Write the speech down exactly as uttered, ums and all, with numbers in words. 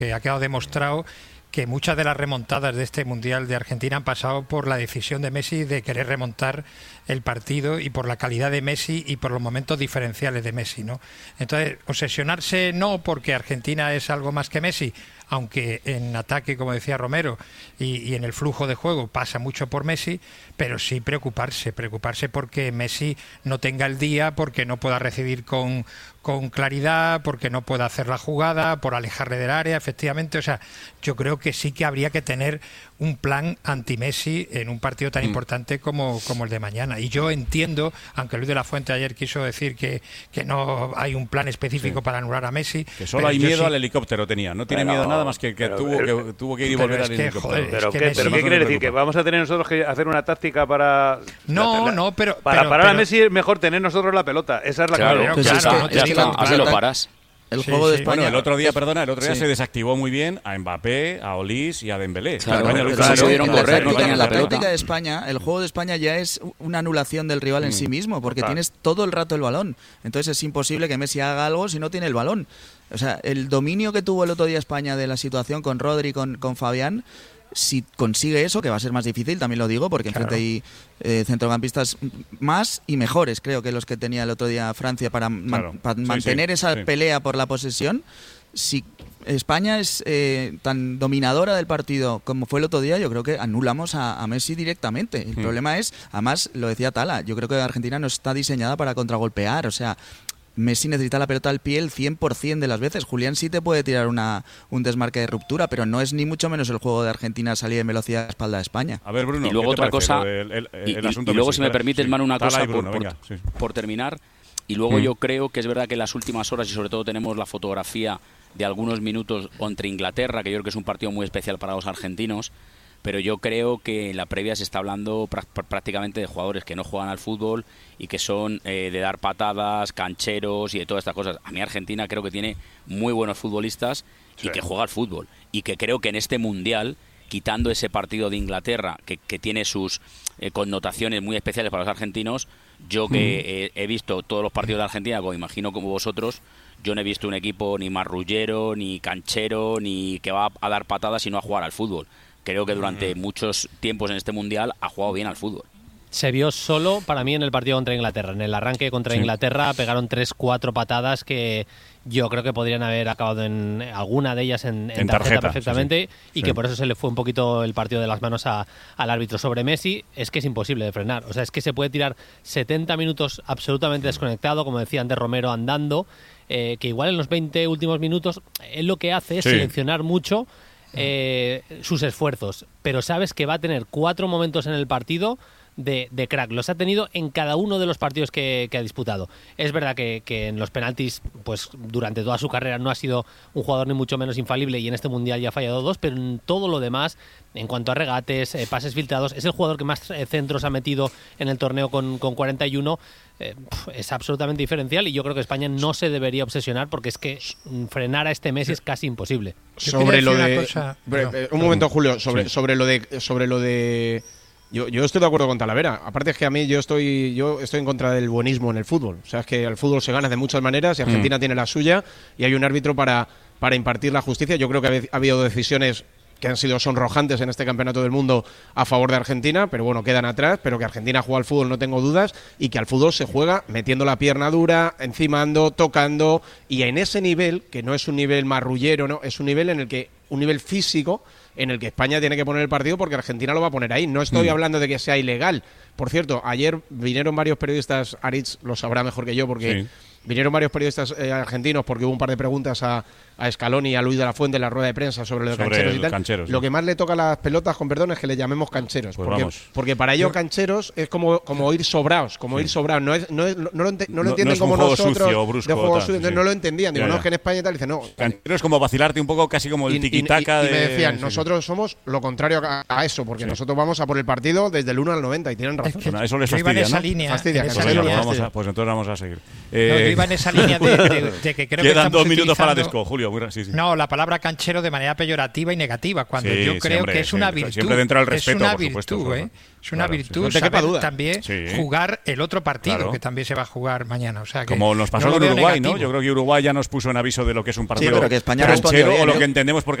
ha quedado demostrado que muchas de las remontadas de este Mundial de Argentina han pasado por la decisión de Messi de querer remontar el partido y por la calidad de Messi y por los momentos diferenciales de Messi, ¿no? Entonces, obsesionarse no porque Argentina es algo más que Messi, aunque en ataque, como decía Romero, y, y en el flujo de juego pasa mucho por Messi, pero sí preocuparse, preocuparse porque Messi no tenga el día, porque no pueda recibir con, con claridad, porque no pueda hacer la jugada, por alejarle del área, efectivamente. O sea, yo creo que sí que habría que tener un plan anti-Messi en un partido tan mm. importante como, como el de mañana. Y yo entiendo, aunque Luis de la Fuente ayer quiso decir que, que no hay un plan específico sí. para anular a Messi. Que solo hay miedo sí. al helicóptero, tenía. No tiene pero, miedo nada más que que, pero, tuvo, pero, que tuvo que ir y volver al que, helicóptero. Joder, pero, ¿qué, pero ¿qué quiere decir? ¿Que vamos a tener nosotros que hacer una táctica para... No, la, no, pero... Para pero, parar pero, a Messi es mejor tener nosotros la pelota. Esa es la claro, clave. Pues claro, es que, no, es que claro, así lo paras. El sí, juego de sí. España. Bueno, el otro día, perdona, el otro día sí. se desactivó muy bien a Mbappé, a Olís y a Dembélé. Claro, España pero lo claro, hizo no bien. pudieron correr, no tenían la la pelota. táctica de España, el juego de España ya es una anulación del rival en Mm. sí mismo, porque Total. tienes todo el rato el balón. Entonces es imposible que Messi haga algo si no tiene el balón. O sea, el dominio que tuvo el otro día España de la situación con Rodri, con, con Fabián, si consigue eso, que va a ser más difícil, también lo digo, porque claro. enfrente hay eh, centrocampistas más y mejores, creo que los que tenía el otro día Francia para, Claro. man, para sí, mantener sí, esa sí. pelea por la posesión. Si España es eh, tan dominadora del partido como fue el otro día, yo creo que anulamos a, a Messi directamente. El Mm. problema es, además, lo decía Tala, yo creo que Argentina no está diseñada para contragolpear, o sea... Messi necesita la pelota al pie el cien por ciento de las veces. Julián sí te puede tirar una, un desmarque de ruptura, pero no es ni mucho menos el juego de Argentina salir en velocidad a la espalda de España. A ver, Bruno, y luego ¿qué te otra parece cosa, el, el, el, y, el y, asunto y luego Messi? si me permites, sí. Manu, una Tala cosa y Bruno, por, venga, por, sí. por terminar. Y luego Mm. yo creo que es verdad que en las últimas horas, y sobre todo tenemos la fotografía de algunos minutos contra Inglaterra, que yo creo que es un partido muy especial para los argentinos, pero yo creo que en la previa se está hablando pr prácticamente de jugadores que no juegan al fútbol y que son eh, de dar patadas, cancheros y de todas estas cosas. A mí Argentina creo que tiene muy buenos futbolistas y Sí. que juega al fútbol. Y que creo que en este Mundial, quitando ese partido de Inglaterra, que, que tiene sus eh, connotaciones muy especiales para los argentinos, yo que mm. he, he visto todos los partidos de Argentina, como imagino como vosotros, yo no he visto un equipo ni marrullero, ni canchero, ni que va a dar patadas, sino a jugar al fútbol. Creo que durante muchos tiempos en este Mundial ha jugado bien al fútbol. Se vio solo para mí en el partido contra Inglaterra. En el arranque contra sí. Inglaterra pegaron tres, cuatro patadas que yo creo que podrían haber acabado en alguna de ellas en, en, en tarjeta, tarjeta perfectamente, sí, sí. y sí. que por eso se le fue un poquito el partido de las manos a, al árbitro. Sobre Messi es que es imposible de frenar. O sea, es que se puede tirar setenta minutos absolutamente desconectado, como decía antes Romero, andando, eh, que igual en los veinte últimos minutos él lo que hace es sí. seleccionar mucho eh, sus esfuerzos, pero sabes que va a tener cuatro momentos en el partido De, de crack. Los ha tenido en cada uno de los partidos que, que ha disputado. Es verdad que, que en los penaltis, pues durante toda su carrera no ha sido un jugador ni mucho menos infalible y en este Mundial ya ha fallado dos, pero en todo lo demás, en cuanto a regates, eh, pases filtrados, es el jugador que más eh, centros ha metido en el torneo con, con cuarenta y uno. Eh, es absolutamente diferencial y yo creo que España no se debería obsesionar porque es que frenar a este Messi es casi imposible. Sobre lo de... Cosa, no. no. Un momento, Julio, sobre, Sí. sobre lo de... Sobre lo de Yo, yo estoy de acuerdo con Talavera. Aparte es que a mí yo estoy yo estoy en contra del buenismo en el fútbol. O sea, es que el fútbol se gana de muchas maneras y Argentina mm. tiene la suya y hay un árbitro para, para impartir la justicia. Yo creo que ha habido decisiones que han sido sonrojantes en este campeonato del mundo a favor de Argentina, pero bueno, quedan atrás, pero que Argentina juega al fútbol, no tengo dudas, y que al fútbol se juega metiendo la pierna dura, encimando, tocando, y en ese nivel, que no es un nivel marrullero, no, es un nivel en el que, un nivel físico, en el que España tiene que poner el partido porque Argentina lo va a poner ahí. No estoy mm. hablando de que sea ilegal. Por cierto, ayer vinieron varios periodistas, Aritz lo sabrá mejor que yo, porque... Sí. Vinieron varios periodistas eh, argentinos porque hubo un par de preguntas a, a Scaloni y a Luis de la Fuente en la rueda de prensa sobre lo de sobre cancheros y tal. Cancheros, lo sí. que más le toca a las pelotas, con perdón, es que le llamemos cancheros. Pues porque, vamos. porque para ellos cancheros es como, como ir sobraos, como sí. ir sobraos. No, es, no, es, no, lo, ente, no lo entienden no es como nosotros sucio, brusco, de juego tal, sucio, sí. no lo entendían. Digo, ya, no, ya. es que en España y tal, dice no. Cancheros es como vacilarte un poco, casi como el tiquitaca y, y, y, de... y me decían, sí. nosotros somos lo contrario a, a eso, porque sí. nosotros vamos a por el partido desde el uno al noventa y tienen razón. Es que bueno, eso les fastidia, esa ¿no? línea, fastidia, esa pues, línea. vamos a, pues entonces vamos a seguir. Eh, no, yo iba en esa línea de, de, de que creo Quedan que estamos dos minutos para utilizando, Desco, Julio. Muy, sí, sí. No, la palabra canchero de manera peyorativa y negativa, cuando Sí, yo sí, creo hombre, que es sí, una sí, virtud. siempre dentro del respeto, es una por virtud, supuesto, ¿eh? Es una claro, virtud sí. No te quepa saber duda. también Sí. jugar el otro partido, Claro. que también se va a jugar mañana. O sea, que Como nos pasó no lo con veo Uruguay, ¿no? negativo. Yo creo que Uruguay ya nos puso en aviso de lo que es un partido pero que España canchero, respondió bien, o lo yo- que entendemos por